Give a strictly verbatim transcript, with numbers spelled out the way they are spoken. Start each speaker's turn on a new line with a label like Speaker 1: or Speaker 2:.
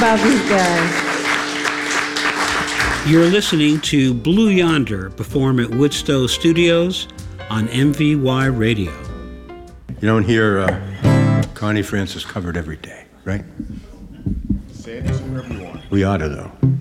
Speaker 1: about these guys.
Speaker 2: You're listening to Blue Yonder perform at Woodstow Studios on M V Y Radio.
Speaker 3: You don't hear uh, Connie Francis covered every day, right?
Speaker 4: Say it wherever you want.
Speaker 3: We ought to, though.